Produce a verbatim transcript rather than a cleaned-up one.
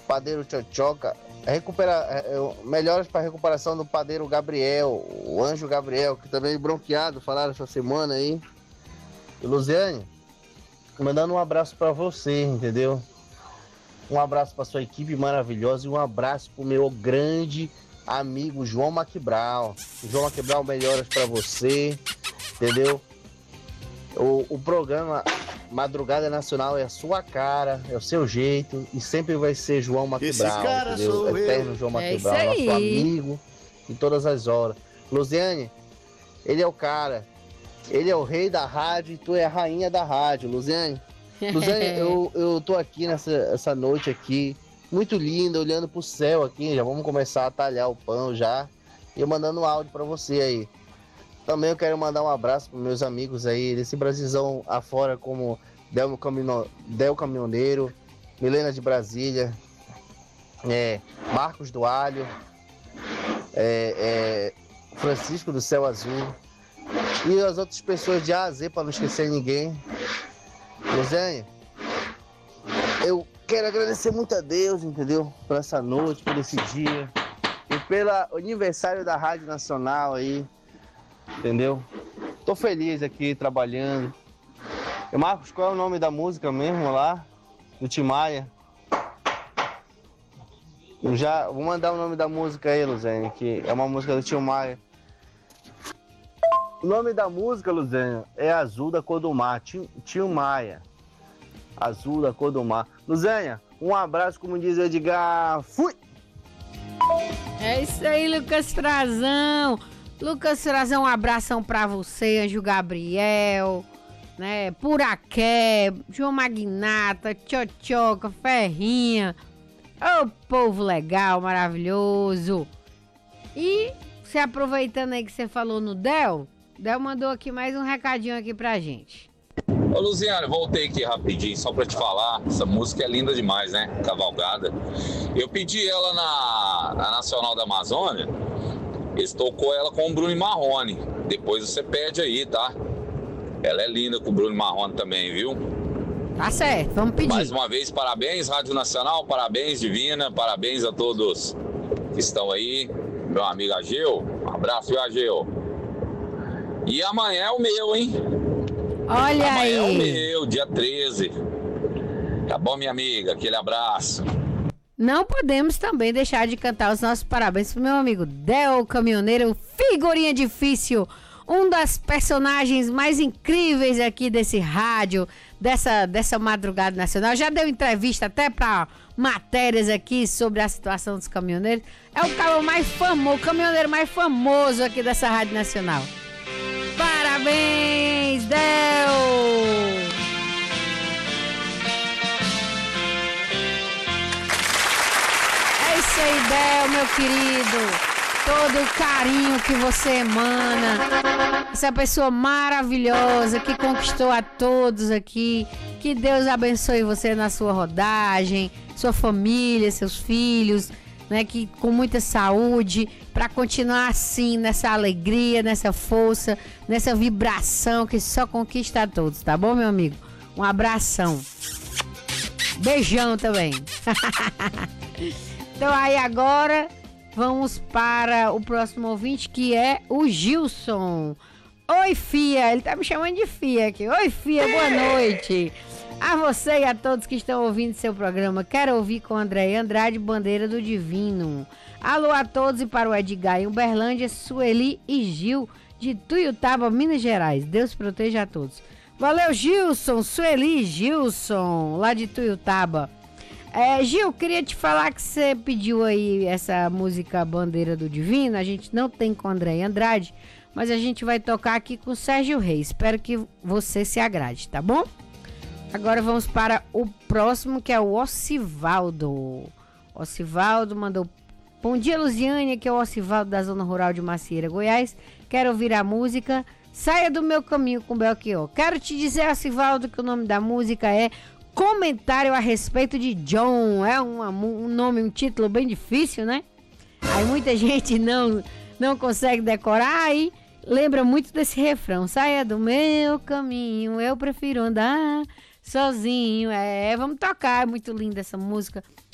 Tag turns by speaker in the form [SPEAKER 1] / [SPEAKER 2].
[SPEAKER 1] padeiro Tchotchoca, recupera, é, melhoras para recuperação do padeiro Gabriel, o anjo Gabriel, que também bronqueado, falaram essa semana aí. E Luziane, mandando um abraço para você, entendeu? Um abraço para sua equipe maravilhosa e um abraço pro meu grande amigo João Maquibral. João Maquibral, melhoras para você, entendeu? O, o programa Madrugada Nacional é a sua cara, é o seu jeito e sempre vai ser João Maquibral, entendeu? Eterno João Maquibral,
[SPEAKER 2] é
[SPEAKER 1] nosso amigo em todas as horas. Luziane, ele é o cara, ele é o rei da rádio e tu é a rainha da rádio, Luziane. Luziane, eu, eu tô aqui nessa essa noite aqui, muito linda, olhando pro céu aqui, já vamos começar a talhar o pão já, e eu mandando um áudio pra você aí. Também eu quero mandar um abraço pros meus amigos aí, desse Brasilzão afora, como Del, Camino, Del Caminhoneiro, Milena de Brasília, é, Marcos do Alho, é, é, Francisco do Céu Azul, e as outras pessoas de A a Z, pra não esquecer ninguém. Luziane, eu quero agradecer muito a Deus, entendeu? Por essa noite, por esse dia e pelo aniversário da Rádio Nacional aí, entendeu? Tô feliz aqui trabalhando. E Marcos, qual é o nome da música mesmo lá? Do Tim Maia? Eu já vou mandar o nome da música aí, Luziane, que é uma música do Tim Maia. O nome da música, Luziane, é Azul da Cor do Mar, Tio Maia. Azul da Cor do Mar. Luziane, um abraço, como diz o Edgar. Fui!
[SPEAKER 2] É isso aí, Lucas Frazão. Lucas Frazão, um abração pra você, Anjo Gabriel, né? Puraqué, João Magnata, Tchotchoca, Ferrinha. Ô, povo legal, maravilhoso. E você aproveitando aí que você falou no Del, Del mandou aqui mais um recadinho aqui pra gente.
[SPEAKER 3] Ô Luziane, voltei aqui rapidinho só pra te falar, essa música é linda demais, né? Cavalgada. Eu pedi ela na, na Nacional da Amazônia, eles tocou ela com o Bruno Marrone, depois você pede aí, tá? Ela é linda com o Bruno Marrone também, viu?
[SPEAKER 2] Tá certo, vamos pedir.
[SPEAKER 3] Mais uma vez, parabéns Rádio Nacional, parabéns Divina, parabéns a todos que estão aí. Meu amigo Ageu, um abraço, viu, Ageu? E amanhã é o meu, hein?
[SPEAKER 2] Olha
[SPEAKER 3] amanhã
[SPEAKER 2] aí.
[SPEAKER 3] é o meu, dia treze. Tá bom, minha amiga? Aquele abraço.
[SPEAKER 2] Não podemos também deixar de cantar os nossos parabéns pro meu amigo Del Caminhoneiro, figurinha difícil, um das personagens mais incríveis aqui desse rádio, dessa, dessa madrugada nacional. Já deu entrevista até para matérias aqui sobre a situação dos caminhoneiros. É o cara mais famoso, o caminhoneiro mais famoso aqui dessa rádio nacional. Parabéns, Del! É isso aí, Del, meu querido. Todo o carinho que você emana. Essa pessoa maravilhosa que conquistou a todos aqui. Que Deus abençoe você na sua rodagem, sua família, seus filhos, né? Que com muita saúde, para continuar assim, nessa alegria, nessa força, nessa vibração que só conquista a todos, tá bom, meu amigo? Um abração. Beijão também. Então aí agora vamos para o próximo ouvinte, que é o Gilson. Oi, Fia. Ele tá me chamando de Fia aqui. Oi, Fia, boa noite. A você e a todos que estão ouvindo seu programa. Quero ouvir com André Andrade, Bandeira do Divino. Alô a todos e para o Edgar em Uberlândia, Sueli e Gil de Tuiutaba, Minas Gerais. Deus proteja a todos. Valeu, Gilson, Sueli e Gilson, lá de Tuiutaba. É, Gil, queria te falar que você pediu aí essa música Bandeira do Divino. A gente não tem com André Andrade, mas a gente vai tocar aqui com o Sérgio Reis. Espero que você se agrade, tá bom? Agora vamos para o próximo, que é o Ocivaldo. Ocivaldo mandou: bom dia, Luziane, aqui é o Ocivaldo da Zona Rural de Macieira, Goiás. Quero ouvir a música Saia do Meu Caminho com Belchior. Quero te dizer, Ocivaldo, que o nome da música é Comentário a Respeito de John. É uma, um nome, um título bem difícil, né? Aí muita gente não, não consegue decorar e lembra muito desse refrão. Saia do meu caminho, eu prefiro andar sozinho. É, vamos tocar, é muito linda essa música.